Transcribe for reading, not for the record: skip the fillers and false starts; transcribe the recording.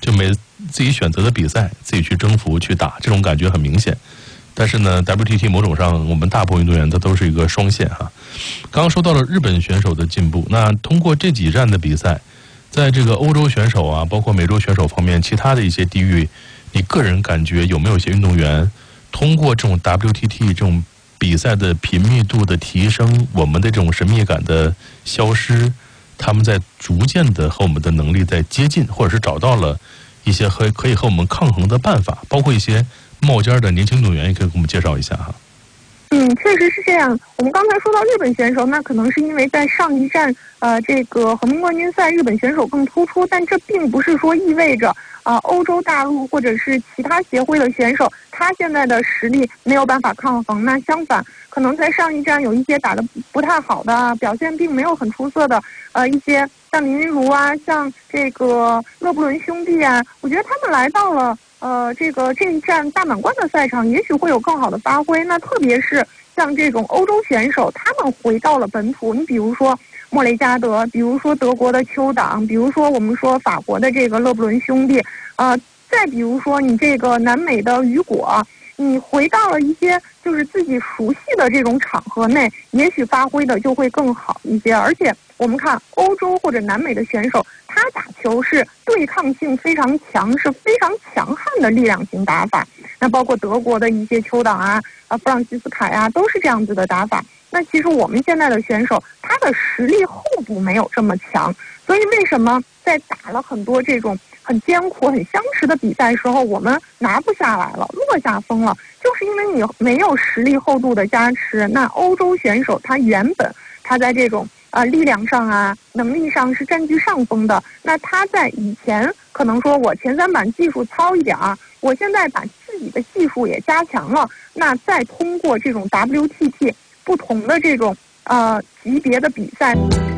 就自己选择的比赛，自己去征服去打，这种感觉很明显。但是呢 ，WTT 某种上，我们大部分运动员他都是一个双线哈。刚刚说到了日本选手的进步，那通过这几站的比赛，在这个欧洲选手啊，包括美洲选手方面，其他的一些地域，你个人感觉有没有一些运动员通过这种 WTT 这种比赛的频密度的提升，我们的这种神秘感的消失，他们在逐渐的和我们的能力在接近，或者是找到了一些可以和我们抗衡的办法，包括一些冒尖的年轻运动员，也可以给我们介绍一下哈。 确实是这样。我们刚才说到日本选手，那可能是因为在上一站，这个横滨冠军赛，日本选手更突出，但这并不是说意味着欧洲大陆或者是其他协会的选手，他现在的实力没有办法抗衡。那相反，可能在上一站有一些打得不太好的，表现并没有很出色的，一些像林昀儒啊，像这个勒布伦兄弟啊，我觉得他们来到了。这一站大满贯的赛场，也许会有更好的发挥。那特别是像这种欧洲选手，他们回到了本土。你比如说莫雷加德，比如说德国的邱党，比如说我们说法国的这个勒布伦兄弟，再比如说你这个南美的雨果，你回到了一些就是自己熟悉的这种场合内，也许发挥的就会更好一些。而且我们看欧洲或者南美的选手，他打球是对抗性非常强，是非常强悍的力量型打法。那包括德国的一些邱党啊、弗朗西斯凯啊，都是这样子的打法。那其实我们现在的选手，他的实力厚度没有这么强，所以为什么在打了很多这种很艰苦、很相持的比赛时候，我们拿不下来了，落下风了，就是因为你没有实力厚度的加持。那欧洲选手他原本他在这种力量上啊、能力上是占据上风的。那他在以前可能说我前三板技术糙一点儿，我现在把自己的技术也加强了，那再通过这种 WTT 不同的这种级别的比赛。